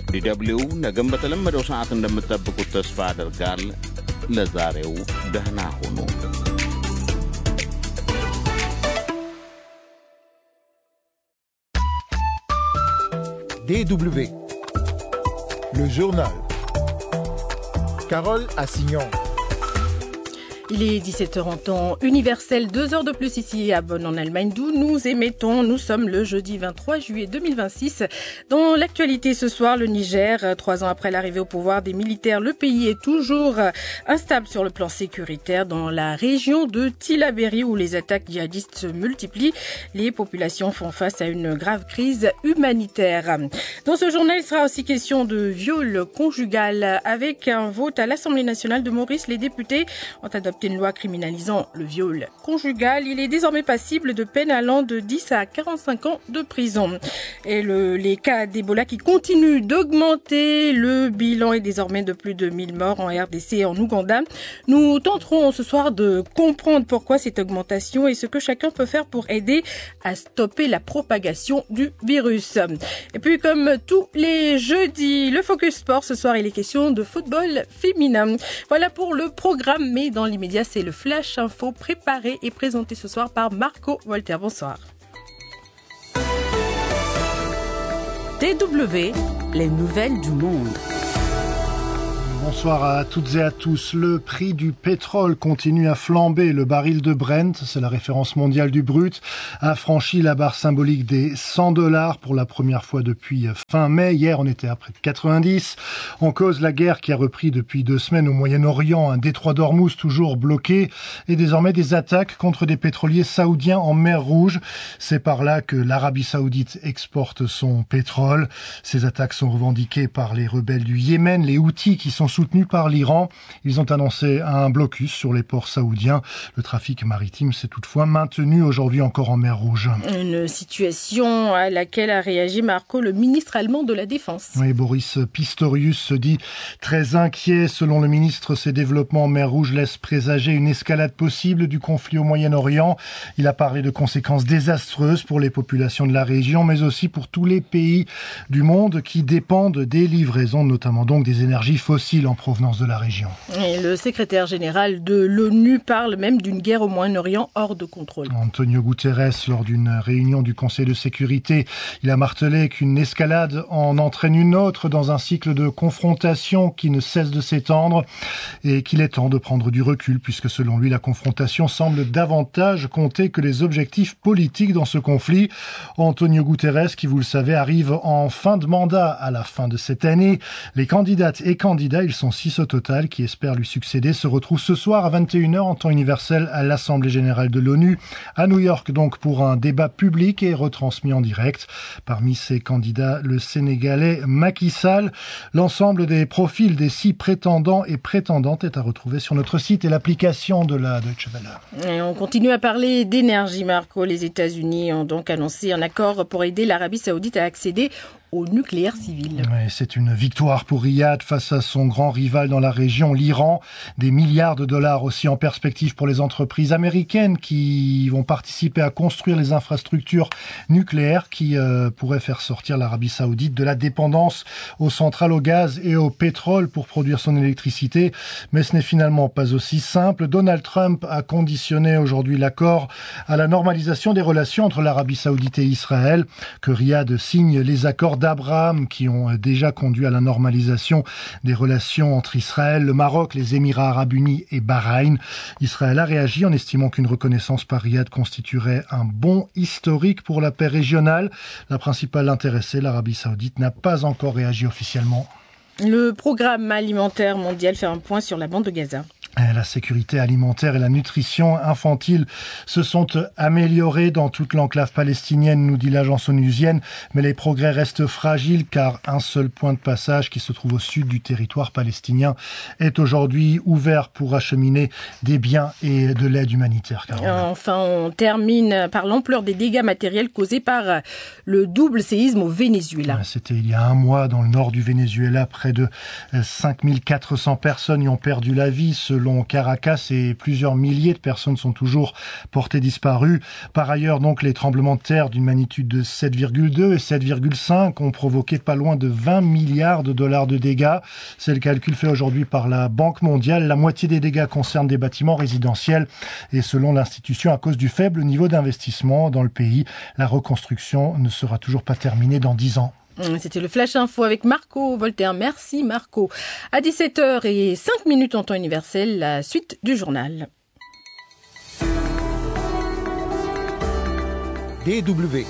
ዲደብሊው ነገም በተለመደው ሰዓት እንደምትጠብቁት ተስፋ አደርጋል። ለዛሬው ደህና ሁኑ። DW, le journal. Carole Assignon. Il est 17h en temps universel, 2 heures de plus ici à Bonn en Allemagne, d'où nous émettons. Nous sommes le jeudi 23 juillet 2026. Dans l'actualité ce soir, le Niger, 3 ans après l'arrivée au pouvoir des militaires, le pays est toujours instable sur le plan sécuritaire. Dans la région de Tillabéri où les attaques djihadistes se multiplient, les populations font face à une grave crise humanitaire. Dans ce journal, il sera aussi question de viol conjugal. Avec un vote à l'Assemblée nationale de Maurice, les députés ont adopté une loi criminalisant le viol conjugal. Il est désormais passible de peine allant de 10 à 45 ans de prison. Et les cas d'Ebola qui continuent d'augmenter. Le bilan est désormais de plus de 1000 morts en RDC et en Ouganda. Nous tenterons ce soir de comprendre pourquoi cette augmentation et ce que chacun peut faire pour aider à stopper la propagation du virus. Et puis comme tous les jeudis, le Focus Sport, ce soir il est question de football féminin. Voilà pour le programme, mais dans l'immédiat, c'est le Flash Info préparé et présenté ce soir par Marco Voltaire. Bonsoir. DW, les nouvelles du monde. Bonsoir à toutes et à tous. Le prix du pétrole continue à flamber. Le baril de Brent, c'est la référence mondiale du brut, a franchi la barre symbolique des $100 pour la première fois depuis fin mai. Hier, on était à près de 90. En cause, la guerre qui a repris depuis 2 semaines au Moyen-Orient, un détroit d'Ormuz toujours bloqué et désormais des attaques contre des pétroliers saoudiens en mer Rouge. C'est par là que l'Arabie saoudite exporte son pétrole. Ces attaques sont revendiquées par les rebelles du Yémen, les Houthis qui sont soutenus par l'Iran. Ils ont annoncé un blocus sur les ports saoudiens. Le trafic maritime s'est toutefois maintenu aujourd'hui encore en mer Rouge. Une situation à laquelle a réagi Marco, le ministre allemand de la Défense. Oui, Boris Pistorius se dit très inquiet. Selon le ministre, ces développements en mer Rouge laissent présager une escalade possible du conflit au Moyen-Orient. Il a parlé de conséquences désastreuses pour les populations de la région, mais aussi pour tous les pays du monde qui dépendent des livraisons, notamment donc des énergies fossiles en provenance de la région. Et le secrétaire général de l'ONU parle même d'une guerre au Moyen-Orient hors de contrôle. Antonio Guterres, lors d'une réunion du Conseil de sécurité, il a martelé qu'une escalade en entraîne une autre dans un cycle de confrontation qui ne cesse de s'étendre et qu'il est temps de prendre du recul puisque selon lui, la confrontation semble davantage compter que les objectifs politiques dans ce conflit. Antonio Guterres, qui vous le savez, arrive en fin de mandat à la fin de cette année. Les candidates et candidats, ils sont 6 au total qui espèrent lui succéder, se retrouvent ce soir à 21h en temps universel à l'Assemblée générale de l'ONU, à New York donc pour un débat public et retransmis en direct. Parmi ces candidats, le Sénégalais Macky Sall. L'ensemble des profils des 6 prétendants et prétendantes est à retrouver sur notre site et l'application de la Deutsche Welle. Et on continue à parler d'énergie, Marco. Les États-Unis ont donc annoncé un accord pour aider l'Arabie saoudite à accéder au nucléaire civil. Ouais, c'est une victoire pour Riyad face à son grand rival dans la région, l'Iran. Des milliards de dollars aussi en perspective pour les entreprises américaines qui vont participer à construire les infrastructures nucléaires qui pourraient faire sortir l'Arabie saoudite de la dépendance aux centrales au gaz et au pétrole pour produire son électricité. Mais ce n'est finalement pas aussi simple. Donald Trump a conditionné aujourd'hui l'accord à la normalisation des relations entre l'Arabie saoudite et Israël, que Riyad signe les accords d'Abraham qui ont déjà conduit à la normalisation des relations entre Israël, le Maroc, les Émirats arabes unis et Bahreïn. Israël a réagi en estimant qu'une reconnaissance par Riyad constituerait un bond historique pour la paix régionale. La principale intéressée, l'Arabie saoudite, n'a pas encore réagi officiellement. Le programme alimentaire mondial fait un point sur la bande de Gaza. La sécurité alimentaire et la nutrition infantile se sont améliorées dans toute l'enclave palestinienne, nous dit l'agence onusienne, mais les progrès restent fragiles car un seul point de passage qui se trouve au sud du territoire palestinien est aujourd'hui ouvert pour acheminer des biens et de l'aide humanitaire. Enfin, on termine par l'ampleur des dégâts matériels causés par le double séisme au Venezuela. C'était il y a un mois dans le nord du Venezuela, près de 5400 personnes y ont perdu la vie selon selon Caracas, et plusieurs milliers de personnes sont toujours portées disparues. Par ailleurs, donc, les tremblements de terre d'une magnitude de 7,2 et 7,5 ont provoqué pas loin de 20 milliards de dollars de dégâts. C'est le calcul fait aujourd'hui par la Banque mondiale. La moitié des dégâts concernent des bâtiments résidentiels et selon l'institution, à cause du faible niveau d'investissement dans le pays, la reconstruction ne sera toujours pas terminée dans 10 ans. C'était le Flash Info avec Marco Voltaire. Merci Marco. À 17h05 en temps universel, la suite du journal. DW.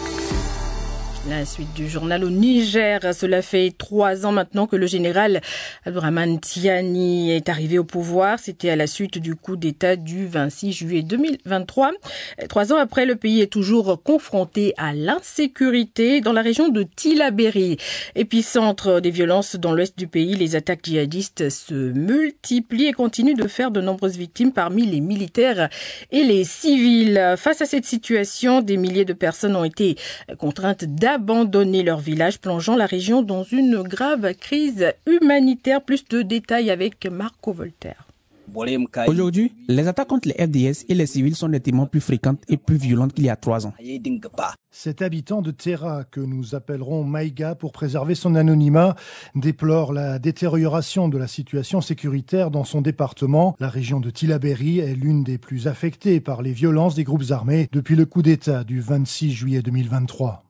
La suite du journal au Niger. Cela fait 3 ans maintenant que le général Abdourahmane Tiani est arrivé au pouvoir. C'était à la suite du coup d'État du 26 juillet 2023. 3 ans après, le pays est toujours confronté à l'insécurité dans la région de Tillabéri. Épicentre des violences dans l'ouest du pays, les attaques djihadistes se multiplient et continuent de faire de nombreuses victimes parmi les militaires et les civils. Face à cette situation, des milliers de personnes ont été contraintes d'abandonner leur village, plongeant la région dans une grave crise humanitaire. Plus de détails avec Marco Voltaire. Aujourd'hui, les attaques contre les FDS et les civils sont nettement plus fréquentes et plus violentes qu'il y a 3 ans. Cet habitant de Terra, que nous appellerons Maïga pour préserver son anonymat, déplore la détérioration de la situation sécuritaire dans son département. La région de Tillabéri est l'une des plus affectées par les violences des groupes armés depuis le coup d'État du 26 juillet 2023.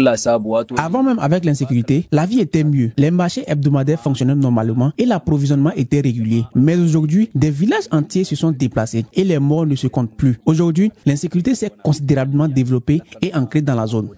Avant même, avec l'insécurité, la vie était mieux. Les marchés hebdomadaires fonctionnaient normalement et l'approvisionnement était régulier. Mais aujourd'hui, des villages entiers se sont déplacés et les morts ne se comptent plus. Aujourd'hui, l'insécurité s'est considérablement développée et ancrée dans la zone.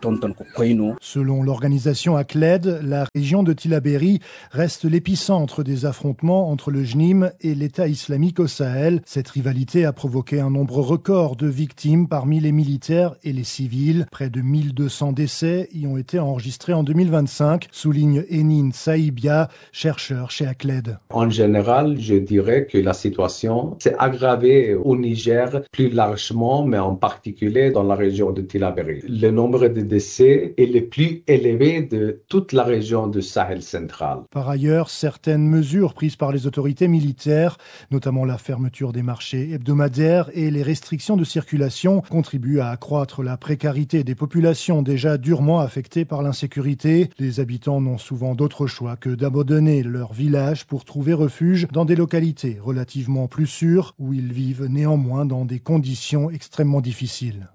Selon l'organisation ACLED, la région de Tillabéri reste l'épicentre des affrontements entre le JNIM et l'État islamique au Sahel. Cette rivalité a provoqué un nombre record de victimes parmi les militaires et les civils. Près de 1200 décès y ont été enregistrés en 2025, souligne Enin Saïbia, chercheur chez ACLED. En général, je dirais que la situation s'est aggravée au Niger plus largement, mais en particulier dans la région de Tillabéri. Le nombre de décès est le plus élevé de toute la région du Sahel central. Par ailleurs, certaines mesures prises par les autorités militaires, notamment la fermeture des marchés hebdomadaires et les restrictions de circulation, contribuent à accroître la précarité des populations déjà durement affectées par l'insécurité. Les habitants n'ont souvent d'autre choix que d'abandonner leur village pour trouver refuge dans des localités relativement plus sûres où ils vivent néanmoins dans des conditions extrêmement difficiles.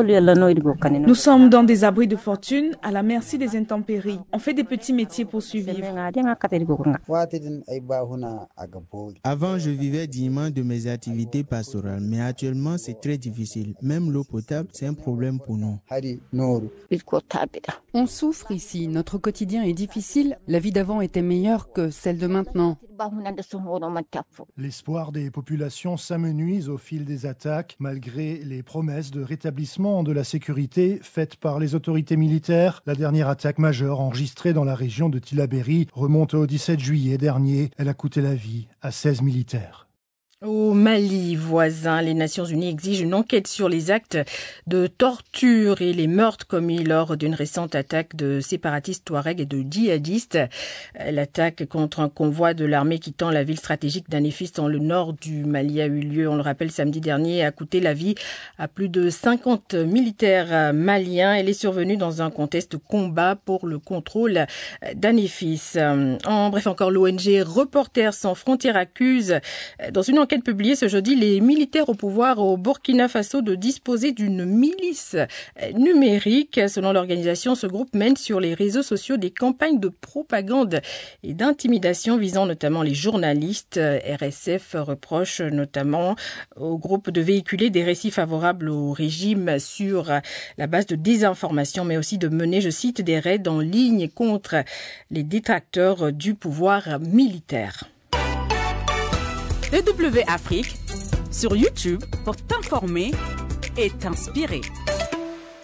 Nous sommes dans des abris de fortune à la merci des intempéries. On fait des petits métiers pour survivre. Avant, je vivais dignement de mes activités pastorales, mais actuellement, c'est très difficile. Même l'eau potable, c'est un problème pour nous. On souffre ici, notre quotidien est difficile. La vie d'avant était meilleure que celle de maintenant. L'espoir des populations s'amenuise au fil des attaques, malgré les promesses de rétablissement de la sécurité faites par les autorités militaires. La dernière attaque majeure enregistrée dans la région de Tillabéri remonte au 17 juillet dernier. Elle a coûté la vie à 16 militaires. Au Mali voisin, les Nations Unies exigent une enquête sur les actes de torture et les meurtres commis lors d'une récente attaque de séparatistes touaregs et de djihadistes. L'attaque contre un convoi de l'armée quittant la ville stratégique d'Anefis dans le nord du Mali a eu lieu, on le rappelle, samedi dernier et a coûté la vie à plus de 50 militaires maliens. Elle est survenue dans un contexte de combat pour le contrôle d'Anefis. En bref, encore l'ONG Reporters sans frontières accuse dans une enquête publiée ce jeudi les militaires au pouvoir au Burkina Faso de disposer d'une milice numérique. Selon l'organisation, ce groupe mène sur les réseaux sociaux des campagnes de propagande et d'intimidation visant notamment les journalistes. RSF reproche notamment au groupe de véhiculer des récits favorables au régime sur la base de désinformation, mais aussi de mener, je cite, des raids en ligne contre les détracteurs du pouvoir militaire. DW Afrique sur YouTube pour t'informer et t'inspirer.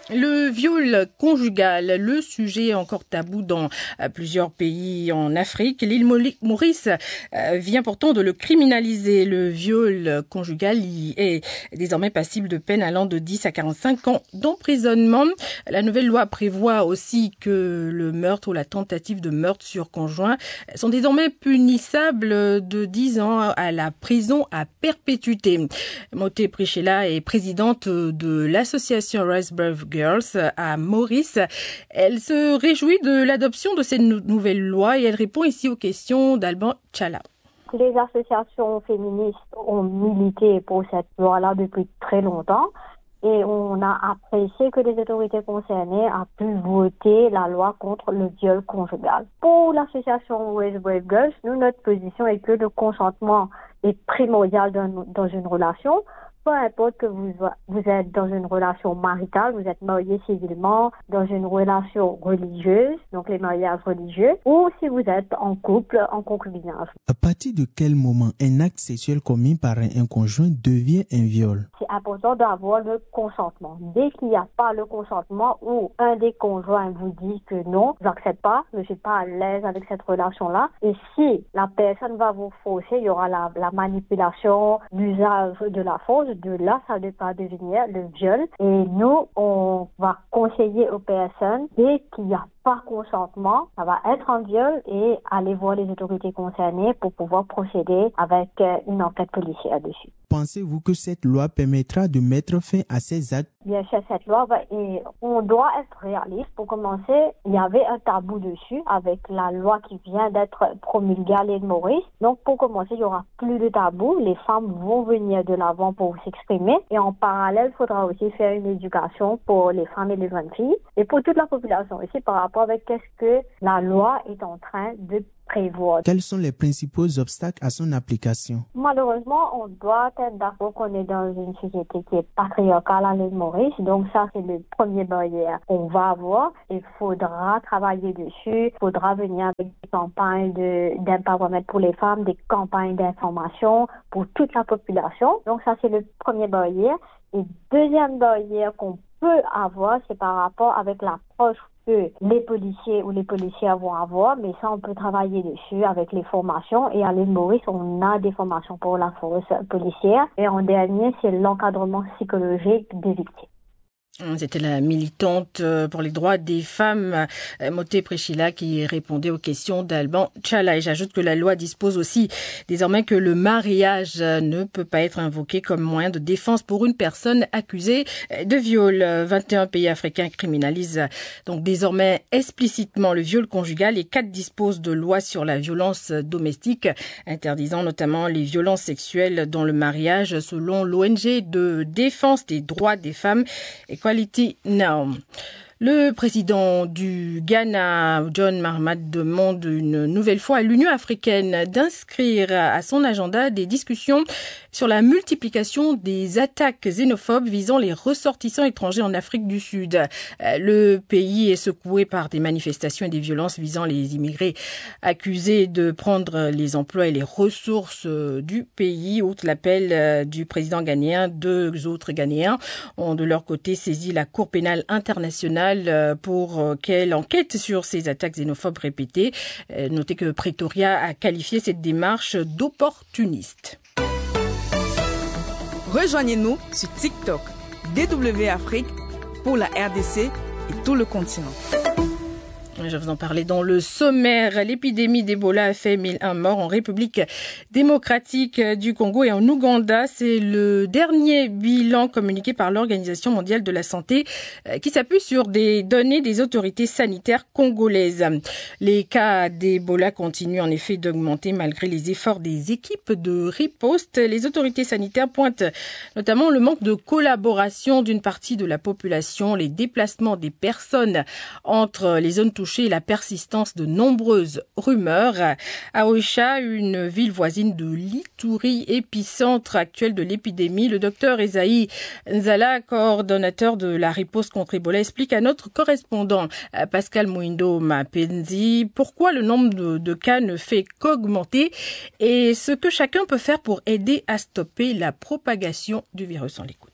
Le viol conjugal, le sujet encore tabou dans plusieurs pays en Afrique. L'île Maurice vient pourtant de le criminaliser. Le viol conjugal est désormais passible de peine allant de 10 à 45 ans d'emprisonnement. La nouvelle loi prévoit aussi que le meurtre ou la tentative de meurtre sur conjoint sont désormais punissables de 10 ans à la prison à perpétuité. Mothe Pricella est présidente de l'association Rise Brave Girls à Maurice. Elle se réjouit de l'adoption de cette nouvelle loi et elle répond ici aux questions d'Alban Tchala. Les associations féministes ont milité pour cette loi-là depuis très longtemps et on a apprécié que les autorités concernées aient pu voter la loi contre le viol conjugal. Pour l'association Rise Brave Girls, notre position est que le consentement est primordial dans une relation. Peu importe que vous êtes dans une relation maritale, vous êtes marié civilement, dans une relation religieuse, donc les mariages religieux, ou si vous êtes en couple, en concubinage. À partir de quel moment un acte sexuel commis par un conjoint devient un viol? C'est important d'avoir le consentement. Dès qu'il n'y a pas le consentement ou un des conjoints vous dit que non, j'accepte pas, je ne suis pas à l'aise avec cette relation-là, et si la personne va vous forcer, il y aura la manipulation, l'usage de la force. De là, ça ne va devenir le viol. Et nous, on va conseiller aux personnes, dès qu'il n'y a pas consentement, ça va être un viol et aller voir les autorités concernées pour pouvoir procéder avec une enquête policière dessus. Pensez-vous que cette loi permettra de mettre fin à ces actes? Bien sûr, cette loi, et on doit être réaliste. Pour commencer, il y avait un tabou dessus avec la loi qui vient d'être promulguée à l'île Maurice. Donc, pour commencer, il y aura plus de tabou. Les femmes vont venir de l'avant pour s'exprimer. Et en parallèle, il faudra aussi faire une éducation pour les femmes et les jeunes filles. Et pour toute la population aussi par rapport avec qu'est-ce que la loi est en train de prévoir. Quels sont les principaux obstacles à son application? Malheureusement, on doit être d'accord qu'on est dans une société qui est patriarcale à l'île Maurice. Donc ça, c'est le premier barrière qu'on va avoir. Il faudra travailler dessus. Il faudra venir avec des campagnes d'empowerment pour les femmes, des campagnes d'information pour toute la population. Donc ça, c'est le premier barrière. Et deuxième barrière qu'on peut avoir, c'est par rapport avec l'approche que les policiers ou les policières vont avoir, mais ça, on peut travailler dessus avec les formations. Et à l'île Maurice, on a des formations pour la force policière. Et en dernier, c'est l'encadrement psychologique des victimes. C'était la militante pour les droits des femmes, Mothe Pricella, qui répondait aux questions d'Alban Tchala. Et j'ajoute que la loi dispose aussi désormais que le mariage ne peut pas être invoqué comme moyen de défense pour une personne accusée de viol. 21 pays africains criminalisent donc désormais explicitement le viol conjugal et 4 disposent de lois sur la violence domestique, interdisant notamment les violences sexuelles dans le mariage selon l'ONG de défense des droits des femmes Equality Now. Le président du Ghana, John Mahama, demande une nouvelle fois à l'Union africaine d'inscrire à son agenda des discussions sur la multiplication des attaques xénophobes visant les ressortissants étrangers en Afrique du Sud. Le pays est secoué par des manifestations et des violences visant les immigrés accusés de prendre les emplois et les ressources du pays. Outre l'appel du président ghanéen, 2 autres Ghanéens ont de leur côté saisi la Cour pénale internationale pour qu'elle enquête sur ces attaques xénophobes répétées. Notez que Pretoria a qualifié cette démarche d'opportuniste. Rejoignez-nous sur TikTok, DW Afrique, pour la RDC et tout le continent. Je vous en parlais dans le sommaire. L'épidémie d'Ebola a fait 1001 morts en République démocratique du Congo et en Ouganda. C'est le dernier bilan communiqué par l'Organisation mondiale de la santé qui s'appuie sur des données des autorités sanitaires congolaises. Les cas d'Ebola continuent en effet d'augmenter malgré les efforts des équipes de riposte. Les autorités sanitaires pointent notamment le manque de collaboration d'une partie de la population, les déplacements des personnes entre les zones touchées et la persistance de nombreuses rumeurs. À Oicha, une ville voisine de l'Ituri, épicentre actuel de l'épidémie, le docteur Esaïe Nzala, coordonnateur de la riposte contre Ebola, explique à notre correspondant Pascal Mouindo Mapenzi pourquoi le nombre de cas ne fait qu'augmenter et ce que chacun peut faire pour aider à stopper la propagation du virus. On l'écoute.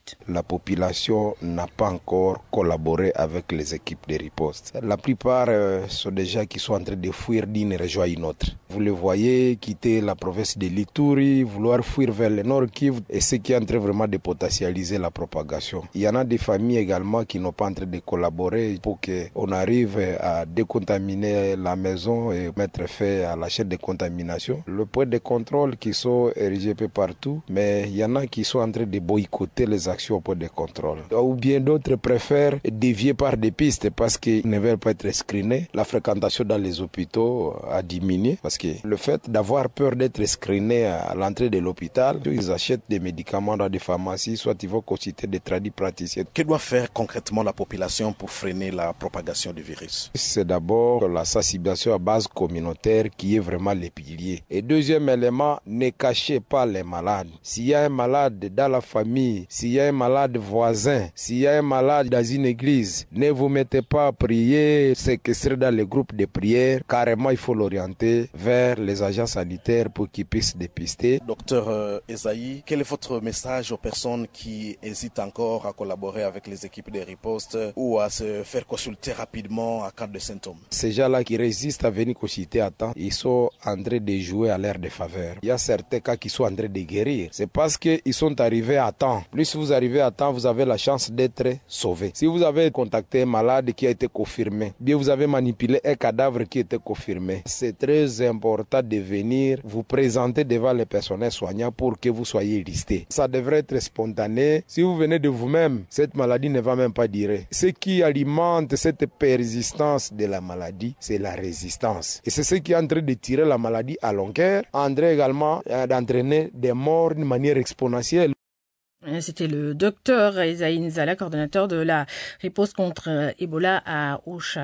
écoute. La population n'a pas encore collaboré avec les équipes de riposte. La plupart sont des gens qui sont en train de fuir d'une région à une autre. Vous le voyez quitter la province de l'Ituri, vouloir fuir vers le Nord Kivu, et ce qui est en train vraiment de potentialiser la propagation. Il y en a des familles également qui n'ont pas en train de collaborer pour qu'on arrive à décontaminer la maison et mettre fin à la chaîne de contamination. Le point de contrôle qui sont érigés peu partout, mais il y en a qui sont en train de boycotter les actions au point de contrôle. Ou bien d'autres préfèrent dévier par des pistes parce qu'ils ne veulent pas être screenés. La fréquentation dans les hôpitaux a diminué parce que le fait d'avoir peur d'être screenés à l'entrée de l'hôpital, ils achètent des médicaments dans des pharmacies, soit ils vont consulter des praticiens. Que doit faire concrètement la population pour freiner la propagation du virus? C'est d'abord la sensibilisation à base communautaire qui est vraiment le pilier. Et deuxième élément, ne cachez pas les malades. S'il y a un malade dans la famille, s'il y a un malade voisin, s'il y a un malade dans une église, ne vous mettez pas à prier, séquestrer dans les groupes de prière. Carrément, il faut l'orienter vers les agents sanitaires pour qu'ils puissent dépister. Docteur Esaïe, quel est votre message aux personnes qui hésitent encore à collaborer avec les équipes de riposte ou à se faire consulter rapidement à cas de symptômes? Ces gens-là qui résistent à venir consulter à temps, ils sont en train de jouer à l'air de faveur. Il y a certains cas qui sont en train de guérir. C'est parce qu'ils sont arrivés à temps. Plus vous arrivez à temps, vous avez la chance d'être sauvé. Si vous avez contacté un malade qui a été confirmé, bien vous avez manipulé un cadavre qui était confirmé, c'est très important de venir vous présenter devant les personnels soignants pour que vous soyez listés. Ça devrait être spontané. Si vous venez de vous-même, cette maladie ne va même pas durer. Ce qui alimente cette persistance de la maladie, c'est la résistance. Et c'est ce qui est en train de tirer la maladie à longueur, en train également d'entraîner des morts d'une manière exponentielle. C'était le docteur Esaïe Nzala, coordonnateur de la riposte contre Ebola à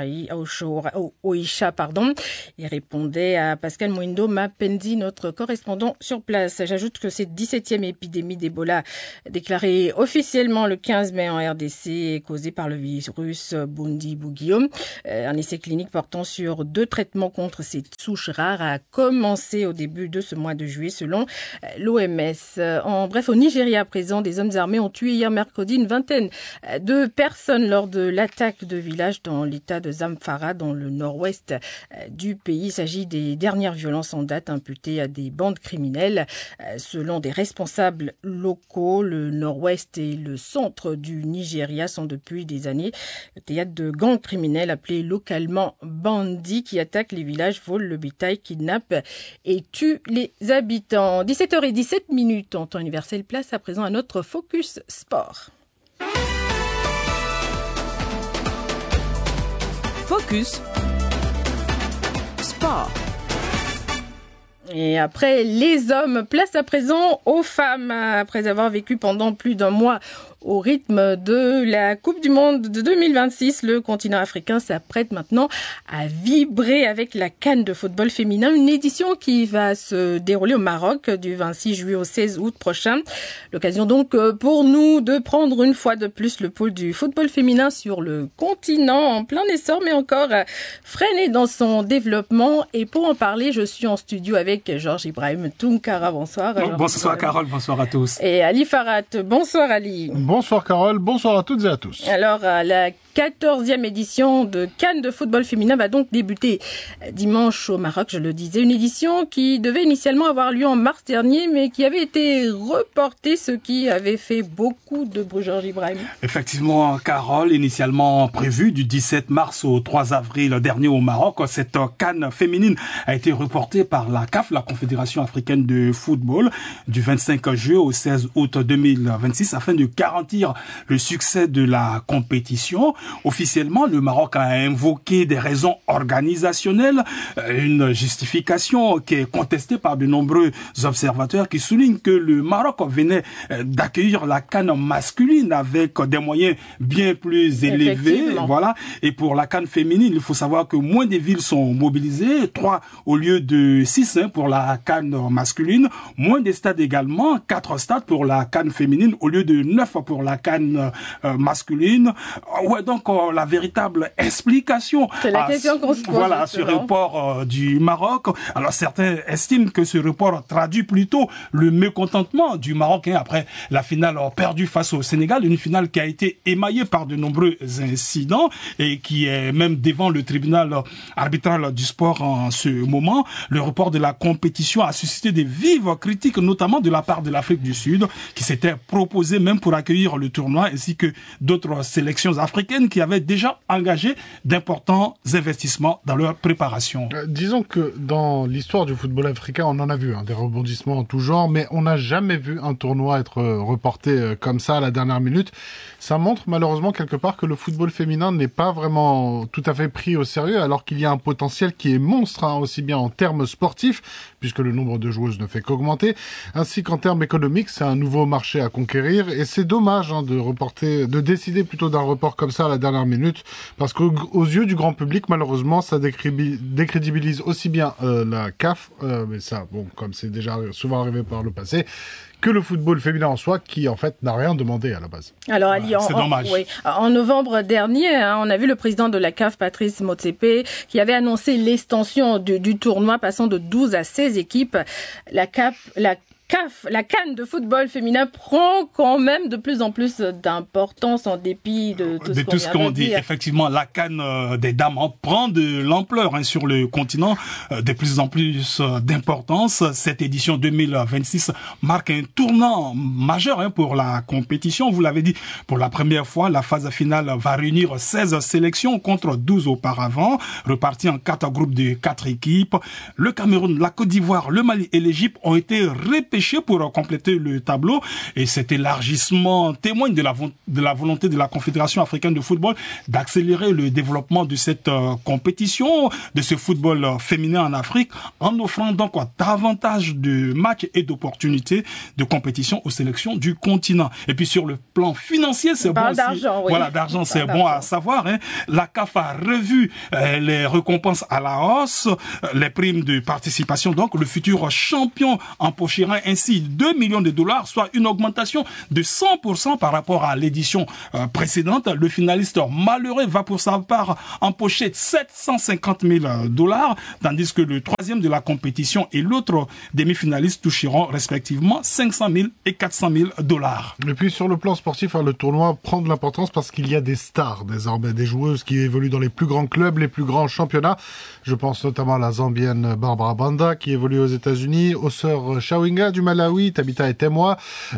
Oicha. Il répondait à Pascal Mwindo Mapenzi, notre correspondant sur place. J'ajoute que cette 17e épidémie d'Ebola déclarée officiellement le 15 mai en RDC est causée par le virus Bundibugyo. Un essai clinique portant sur 2 traitements contre cette souche rare a commencé au début de ce mois de juillet selon l'OMS. En bref, au Nigeria à présent, des hommes armés ont tué hier mercredi une vingtaine de personnes lors de l'attaque de village dans l'état de Zamfara, dans le nord-ouest du pays. Il s'agit des dernières violences en date imputées à des bandes criminelles. Selon des responsables locaux, le nord-ouest et le centre du Nigeria sont depuis des années le théâtre de gangs criminels appelés localement bandits qui attaquent les villages, volent le bétail, kidnappent et tuent les habitants. 17h17 en temps universel, place à présent à notre Focus Sport. Focus Sport. Et après les hommes, place à présent aux femmes. Après avoir vécu pendant plus d'un mois au rythme de la Coupe du Monde de 2026, le continent africain s'apprête maintenant à vibrer avec la CAN de football féminin, une édition qui va se dérouler au Maroc du 26 juillet au 16 août prochain. L'occasion donc pour nous de prendre une fois de plus le pôle du football féminin sur le continent en plein essor, mais encore freiné dans son développement. Et pour en parler, je suis en studio avec Georges Ibrahim Tounkara. Bonsoir. Bonsoir Carole, bonsoir à tous. Et Ali Farhat. Bonsoir Ali. Bonsoir Carole, bonsoir à toutes et à tous. Alors, la 14e édition de CAN de football féminin va donc débuter dimanche au Maroc, je le disais. Une édition qui devait initialement avoir lieu en mars dernier, mais qui avait été reportée, ce qui avait fait beaucoup de bruit, Georges Ibrahim. Effectivement, Carole, initialement prévue du 17 mars au 3 avril dernier au Maroc, cette CAN féminine a été reportée par la CAF, la Confédération africaine de football, du 25 juillet au 16 août 2026, afin de garantir le succès de la compétition. Officiellement, le Maroc a invoqué des raisons organisationnelles, une justification qui est contestée par de nombreux observateurs qui soulignent que le Maroc venait d'accueillir la CAN masculine avec des moyens bien plus élevés. Voilà. Et pour la CAN féminine, il faut savoir que moins de villes sont mobilisées, 3 au lieu de 6 pour la CAN masculine, moins de stades également, 4 stades pour la CAN féminine au lieu de 9 pour la CAN masculine. Ouais, donc la véritable explication à ce report du Maroc? Alors certains estiment que ce report traduit plutôt le mécontentement du Marocain après la finale perdue face au Sénégal, une finale qui a été émaillée par de nombreux incidents et qui est même devant le tribunal arbitral du sport en ce moment. Le report de la compétition a suscité des vives critiques, notamment de la part de l'Afrique du Sud, qui s'était proposé même pour accueillir le tournoi, ainsi que d'autres sélections africaines qui avaient déjà engagé d'importants investissements dans leur préparation. Disons que dans l'histoire du football africain, on en a vu des rebondissements en tout genre, mais on n'a jamais vu un tournoi être reporté comme ça à la dernière minute. Ça montre malheureusement quelque part que le football féminin n'est pas vraiment tout à fait pris au sérieux, alors qu'il y a un potentiel qui est monstre, aussi bien en termes sportifs, puisque le nombre de joueuses ne fait qu'augmenter, ainsi qu'en termes économiques. C'est un nouveau marché à conquérir, et c'est dommage de décider plutôt d'un report comme ça à la dernière minute, parce qu'aux yeux du grand public, malheureusement, ça décrédibilise aussi bien la CAF, mais ça, bon, comme c'est déjà souvent arrivé par le passé, que le football féminin en soi, qui en fait n'a rien demandé à la base. Alors Ali, c'est dommage. En novembre dernier, on a vu le président de la CAF, Patrice Motsepe, qui avait annoncé l'extension du tournoi passant de 12 à 16 équipes. La CAN de football féminin prend quand même de plus en plus d'importance en dépit de tout ce qu'on dit. Effectivement, la CAN des dames prend de l'ampleur sur le continent, de plus en plus d'importance. Cette édition 2026 marque un tournant majeur pour la compétition. Vous l'avez dit, pour la première fois, la phase finale va réunir 16 sélections contre 12 auparavant, reparties en 4 groupes de 4 équipes. Le Cameroun, la Côte d'Ivoire, le Mali et l'Égypte ont été repêchés pour compléter le tableau, et cet élargissement témoigne de la volonté de la Confédération africaine de football d'accélérer le développement de cette compétition, de ce football féminin en Afrique, en offrant donc davantage de matchs et d'opportunités de compétition aux sélections du continent. Et puis sur le plan financier, c'est bon aussi. D'argent, oui. Voilà, d'argent, c'est bon à savoir. La CAF a revu les récompenses à la hausse, les primes de participation. Donc le futur champion empochera ainsi 2 millions de dollars, soit une augmentation de 100% par rapport à l'édition précédente. Le finaliste malheureux va pour sa part empocher 750 000 dollars, tandis que le troisième de la compétition et l'autre demi-finaliste toucheront respectivement 500 000 et 400 000 dollars. Et puis sur le plan sportif, le tournoi prend de l'importance parce qu'il y a des stars désormais, des joueuses qui évoluent dans les plus grands clubs, les plus grands championnats. Je pense notamment à la Zambienne Barbara Banda qui évolue aux États-Unis, aux sœurs Chawinga du Malawi, Tabitha et Temwa,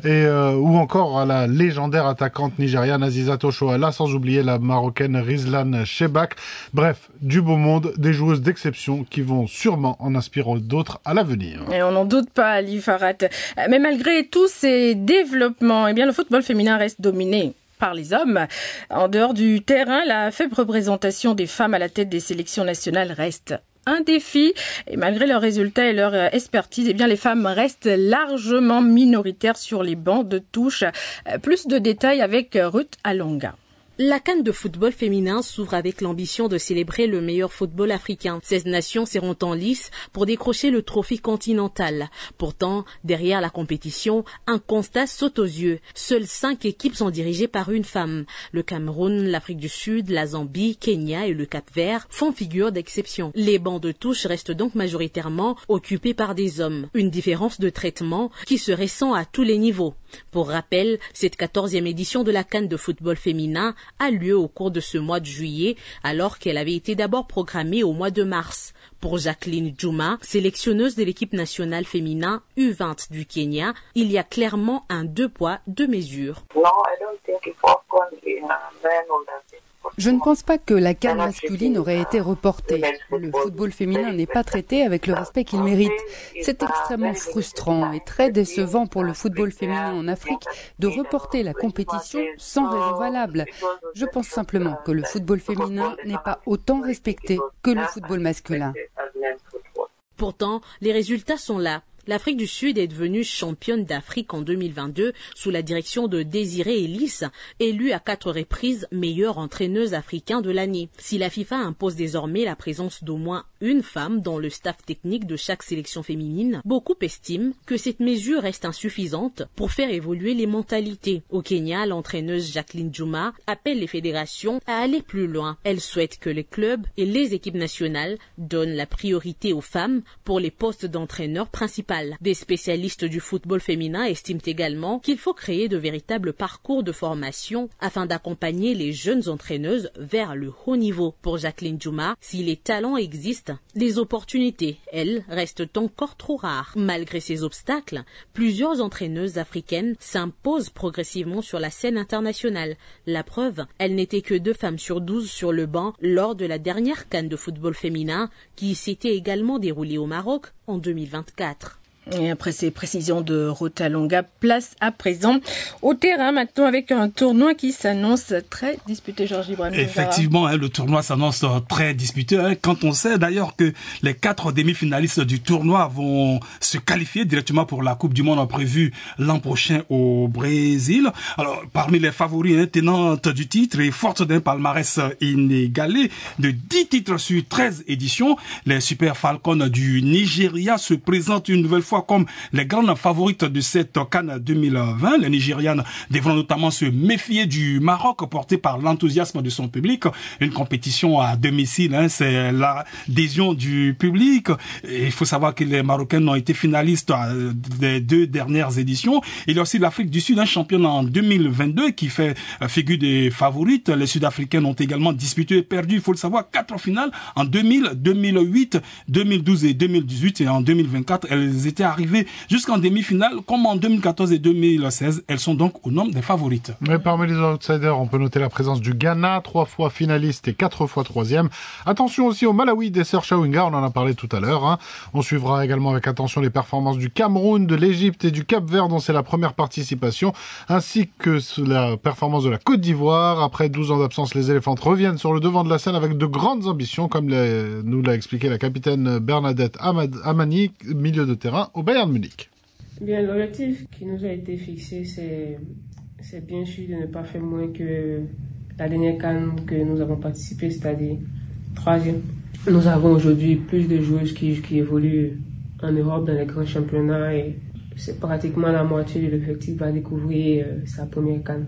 ou encore à la légendaire attaquante nigériane Aziza Toshoala, sans oublier la marocaine Rizlan Shebak. Bref, du beau monde, des joueuses d'exception qui vont sûrement en inspirer d'autres à l'avenir. Et on n'en doute pas, Ali Farhat. Mais malgré tous ces développements, le football féminin reste dominé par les hommes. En dehors du terrain, la faible représentation des femmes à la tête des sélections nationales reste un défi, et malgré leurs résultats et leur expertise, les femmes restent largement minoritaires sur les bancs de touche. Plus de détails avec Ruth Alonga. La CAN de football féminin s'ouvre avec l'ambition de célébrer le meilleur football africain. 16 nations seront en lice pour décrocher le trophée continental. Pourtant, derrière la compétition, un constat saute aux yeux. Seules 5 équipes sont dirigées par une femme. Le Cameroun, l'Afrique du Sud, la Zambie, Kenya et le Cap-Vert font figure d'exception. Les bancs de touche restent donc majoritairement occupés par des hommes. Une différence de traitement qui se ressent à tous les niveaux. Pour rappel, cette 14e édition de la CAN de football féminin a lieu au cours de ce mois de juillet, alors qu'elle avait été d'abord programmée au mois de mars. Pour Jacqueline Juma, sélectionneuse de l'équipe nationale féminin U20 du Kenya, il y a clairement un 2 poids, 2 mesures. Je ne pense pas que la CAN masculine aurait été reportée. Le football féminin n'est pas traité avec le respect qu'il mérite. C'est extrêmement frustrant et très décevant pour le football féminin en Afrique de reporter la compétition sans raison valable. Je pense simplement que le football féminin n'est pas autant respecté que le football masculin. Pourtant, les résultats sont là. L'Afrique du Sud est devenue championne d'Afrique en 2022 sous la direction de Désiré Ellis, élue à 4 reprises meilleure entraîneuse africaine de l'année. Si la FIFA impose désormais la présence d'au moins une femme dans le staff technique de chaque sélection féminine, beaucoup estiment que cette mesure reste insuffisante pour faire évoluer les mentalités. Au Kenya, l'entraîneuse Jacqueline Juma appelle les fédérations à aller plus loin. Elle souhaite que les clubs et les équipes nationales donnent la priorité aux femmes pour les postes d'entraîneurs principaux. Des spécialistes du football féminin estiment également qu'il faut créer de véritables parcours de formation afin d'accompagner les jeunes entraîneuses vers le haut niveau. Pour Jacqueline Juma, si les talents existent, les opportunités, elles, restent encore trop rares. Malgré ces obstacles, plusieurs entraîneuses africaines s'imposent progressivement sur la scène internationale. La preuve, elles n'étaient que 2 femmes sur 12 sur le banc lors de la dernière CAN de football féminin qui s'était également déroulée au Maroc en 2024. Et après ces précisions de Rotalonga, place à présent au terrain maintenant avec un tournoi qui s'annonce très disputé, Georges Ibrahim. Effectivement, le tournoi s'annonce très disputé. Quand on sait d'ailleurs que les 4 demi-finalistes du tournoi vont se qualifier directement pour la Coupe du Monde prévue l'an prochain au Brésil. Alors, parmi les favoris tenantes du titre et fortes d'un palmarès inégalé de 10 titres sur 13 éditions, les Super Falcons du Nigeria se présentent une nouvelle fois comme les grandes favorites de cette CAN 2020. Les Nigérianes devront notamment se méfier du Maroc porté par l'enthousiasme de son public. Une compétition à domicile, c'est l'adhésion du public. Et il faut savoir que les Marocaines ont été finalistes des 2 dernières éditions. Il y a aussi l'Afrique du Sud, championne en 2022 qui fait figure des favorites. Les Sud-Africaines ont également disputé et perdu, il faut le savoir, 4 finales en 2000, 2008, 2012 et 2018. Et en 2024, elles étaient arrivées jusqu'en demi-finale, comme en 2014 et 2016. Elles sont donc au nombre des favorites. Mais parmi les outsiders, on peut noter la présence du Ghana, 3 fois finaliste et 4 fois 3e. Attention aussi au Malawi des Sœurs Chawinga, on en a parlé tout à l'heure. On suivra également avec attention les performances du Cameroun, de l'Égypte et du Cap-Vert, dont c'est la première participation, ainsi que la performance de la Côte d'Ivoire. Après 12 ans d'absence, les Éléphantes reviennent sur le devant de la scène avec de grandes ambitions, comme nous l'a expliqué la capitaine Bernadette Amani, milieu de terrain au Bayern Munich. Bien, l'objectif qui nous a été fixé, c'est bien sûr de ne pas faire moins que la dernière CAN que nous avons participé, c'est-à-dire 3e. Nous avons aujourd'hui plus de joueuses qui évoluent en Europe dans les grands championnats et c'est pratiquement la moitié de l'effectif va découvrir sa première CAN.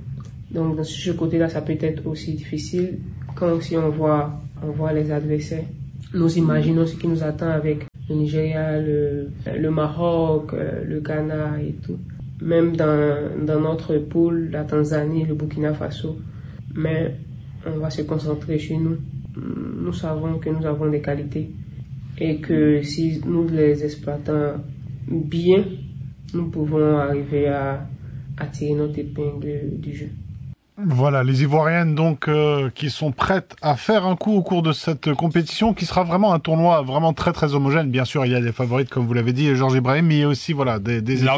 Donc, dans ce côté-là, ça peut être aussi difficile. Quand aussi on voit les adversaires, nous imaginons ce qui nous attend avec le Nigeria, le Maroc, le Ghana et tout. Même dans notre poule, la Tanzanie, le Burkina Faso. Mais on va se concentrer sur nous. Nous savons que nous avons des qualités et que si nous les exploitons bien, nous pouvons arriver à tirer notre épingle du jeu. Voilà, les Ivoiriennes donc qui sont prêtes à faire un coup au cours de cette compétition qui sera vraiment un tournoi vraiment très très homogène. Bien sûr, il y a des favorites comme vous l'avez dit, Georges Ibrahim, mais il y a aussi voilà des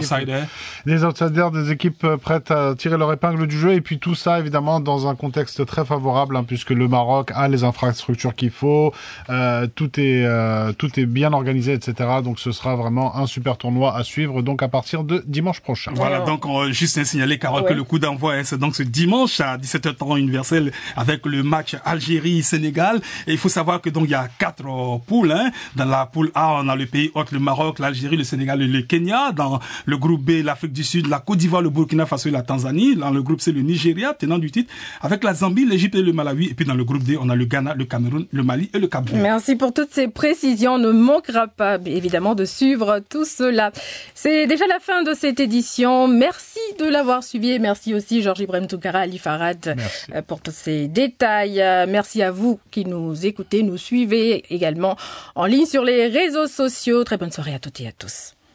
outsiders, des équipes prêtes à tirer leur épingle du jeu et puis tout ça évidemment dans un contexte très favorable puisque le Maroc a les infrastructures qu'il faut, tout est bien organisé, etc. Donc ce sera vraiment un super tournoi à suivre donc à partir de dimanche prochain. Voilà, donc juste signaler Carole que le coup d'envoi c'est donc ce dimanche à 17h temps universel avec le match Algérie-Sénégal. Et il faut savoir que donc il y a 4 poules. Dans la poule A, on a le pays hôte, le Maroc, l'Algérie, le Sénégal et le Kenya. Dans le groupe B, l'Afrique du Sud, la Côte d'Ivoire, le Burkina Faso et la Tanzanie. Dans le groupe C, le Nigeria, tenant du titre, avec la Zambie, l'Égypte et le Malawi. Et puis dans le groupe D, on a le Ghana, le Cameroun, le Mali et le Cap-Vert. Merci pour toutes ces précisions. On ne manquera pas, évidemment, de suivre tout cela. C'est déjà la fin de cette édition. Merci de l'avoir suivi et merci aussi Georges Ibrahim Toukara, Ali Farad pour tous ces détails. Merci à vous qui nous écoutez, nous suivez également en ligne sur les réseaux sociaux. Très bonne soirée à toutes et à tous.